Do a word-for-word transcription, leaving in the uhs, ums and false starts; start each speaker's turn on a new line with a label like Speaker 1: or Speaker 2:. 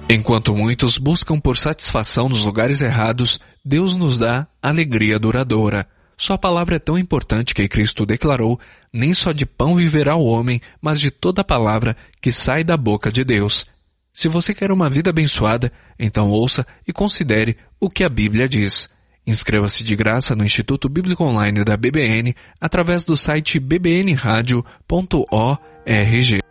Speaker 1: Enquanto muitos buscam por satisfação nos lugares errados, Deus nos dá alegria duradoura. Sua palavra é tão importante que Cristo declarou: nem só de pão viverá o homem, mas de toda palavra que sai da boca de Deus. Se você quer uma vida abençoada, então ouça e considere o que a Bíblia diz. Inscreva-se de graça no Instituto Bíblico Online da B B N através do site b b n radio ponto org.